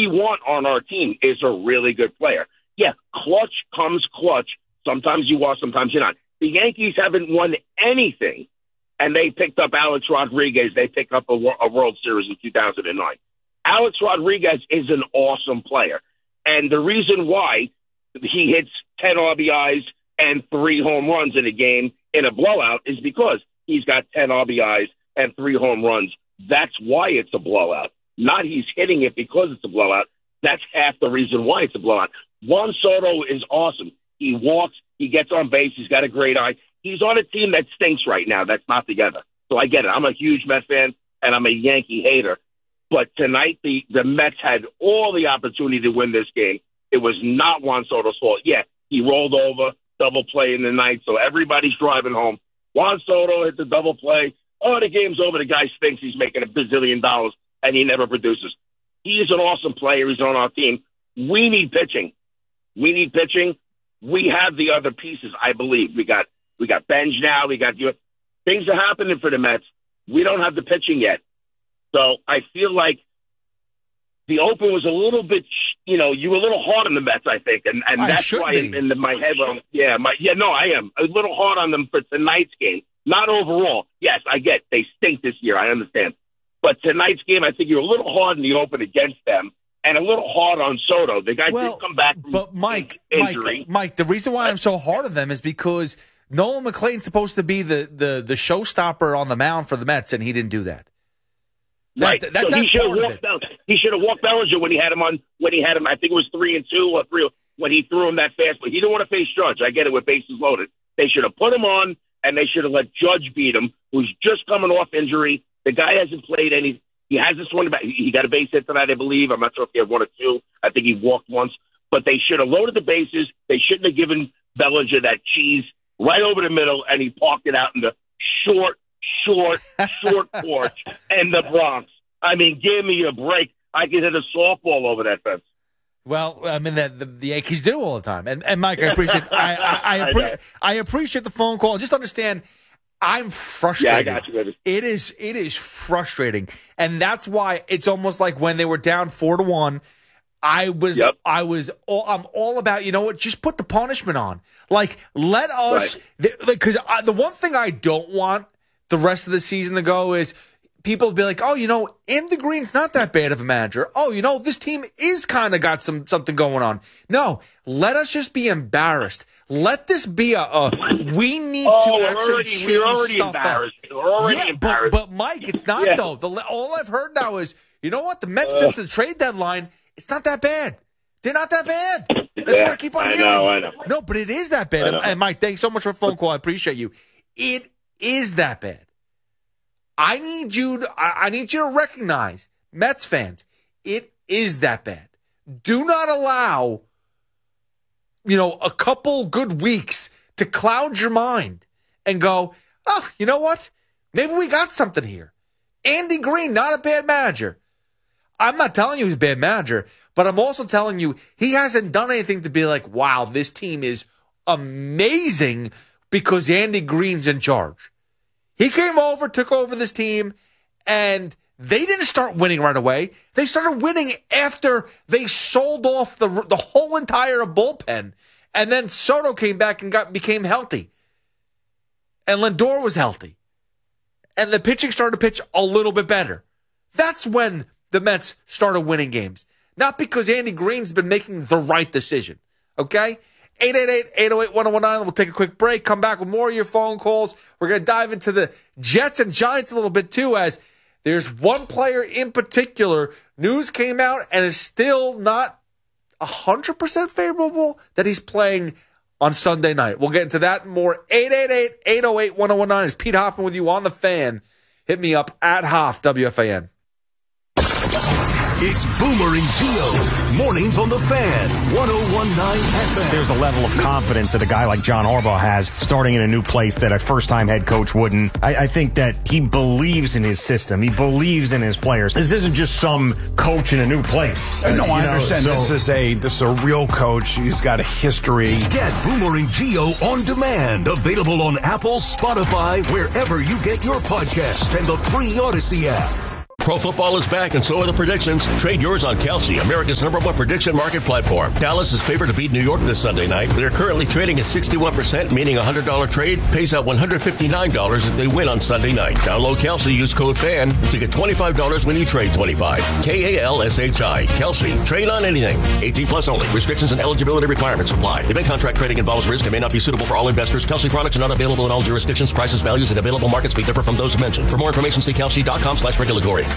we want on our team is a really good player. Yeah, clutch comes clutch. Sometimes you are, sometimes you're not. The Yankees haven't won anything, and they picked up Alex Rodriguez. They picked up a World Series in 2009. Alex Rodriguez is an awesome player, and the reason why he hits 10 RBIs and 3 home runs in a game in a blowout is because he's got 10 RBIs and 3 home runs. That's why it's a blowout. Not he's hitting it because it's a blowout. That's half the reason why it's a blowout. Juan Soto is awesome. He walks, he gets on base, he's got a great eye. He's on a team that stinks right now that's not together. So I get it. I'm a huge Mets fan, and I'm a Yankee hater. But tonight, the Mets had all the opportunity to win this game. It was not Juan Soto's fault. Yeah, he rolled over, double play in the ninth, so everybody's driving home. Juan Soto hit the double play. Oh, the game's over. The guy thinks he's making $1 bazillion, and he never produces. He's an awesome player. He's on our team. We need pitching. We have the other pieces, I believe. We got Benj now. Things are happening for the Mets. We don't have the pitching yet. So I feel like the open was a little bit, you were a little hard on the Mets, I think. And that's why in my head, I am a little hard on them for tonight's game. Not overall. Yes, I get they stink this year. I understand. But tonight's game, I think you're a little hard in the open against them and a little hard on Soto. The guy did come back from injury. Mike, the reason why I'm so hard on them is because Nolan McLean's supposed to be the showstopper on the mound for the Mets, and he didn't do that. Right. He should have walked Bellinger when he had him. I think it was 3-2 or 3 when he threw him that fast. But he didn't want to face Judge. I get it with bases loaded. They should have put him on, and they should have let Judge beat him, who's just coming off injury. The guy hasn't played any. He hasn't swung back. He got a base hit tonight, I believe. I'm not sure if he had 1 or 2. I think he walked once. But they should have loaded the bases. They shouldn't have given Bellinger that cheese right over the middle, and he parked it out in the short porch and the Bronx. I mean, give me a break. I could hit a softball over that fence. Well, I mean, the Yankees do all the time. And Mike, I appreciate I appreciate the phone call. Just understand, I'm frustrated. Yeah, I got you, baby. It is frustrating. And that's why it's almost like when they were down 4-1, I'm all about, you know what, just put the punishment on. Like, let us, because the one thing I don't want the rest of the season to go is people be like, oh, Andy Green's not that bad of a manager. Oh, this team is kind of got something going on. No, let us just be embarrassed. Let this be we need to actually change we're already stuff embarrassed. up. We're already embarrassed. But Mike, it's not though. All I've heard now is, you know what? The Mets since the trade deadline, it's not that bad. They're not that bad. That's what I keep on hearing. I know. No, but it is that bad. And Mike, thanks so much for the phone call. I appreciate you. It is that bad. I need you to recognize, Mets fans, it is that bad. Do not allow, a couple good weeks to cloud your mind and go, oh, you know what? Maybe we got something here. Andy Green, not a bad manager. I'm not telling you he's a bad manager, but I'm also telling you he hasn't done anything to be like, wow, this team is amazing because Andy Green's in charge. He came over, took over this team, and they didn't start winning right away. They started winning after they sold off the whole entire bullpen. And then Soto came back and became healthy. And Lindor was healthy. And the pitching started to pitch a little bit better. That's when the Mets started winning games. Not because Andy Green's been making the right decision. Okay? 888-808-1019. We'll take a quick break. Come back with more of your phone calls. We're going to dive into the Jets and Giants a little bit too, as there's one player in particular. News came out and is still not 100% favorable that he's playing on Sunday night. We'll get into that and more. 888-808-1019. It's Pete Hoffman with you on The Fan. Hit me up at Hoff, WFAN. It's Boomer and Gio. Mornings on The Fan, 101.9 FM. There's a level of confidence that a guy like John Harbaugh has starting in a new place that a first-time head coach wouldn't. I think that he believes in his system. He believes in his players. This isn't just some coach in a new place. I understand. This is a real coach. He's got a history. Get Boomer and Gio on demand. Available on Apple, Spotify, wherever you get your podcast, and the free Odyssey app. Pro football is back, and so are the predictions. Trade yours on Kalshi, America's #1 prediction market platform. Dallas is favored to beat New York this Sunday night. They're currently trading at 61%, meaning a $100 trade pays out $159 if they win on Sunday night. Download Kalshi, use code FAN to get $25 when you trade 25. KALSHI. Kalshi. Trade on anything. 18 plus only. Restrictions and eligibility requirements apply. Event contract trading involves risk and may not be suitable for all investors. Kalshi products are not available in all jurisdictions. Prices, values, and available markets may differ from those mentioned. For more information, see Kalshi.com/regulatory.